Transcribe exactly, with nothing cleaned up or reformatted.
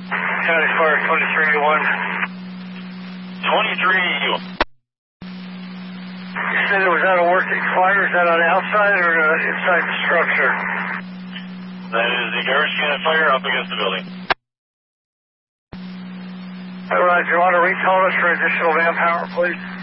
County Fire twenty-three E one. twenty-three E one. You said it was out of working fire. Is that on the outside or uh, inside the structure? That is the garbage can of fire up against the building. All right, do you want to retell us for additional manpower, please?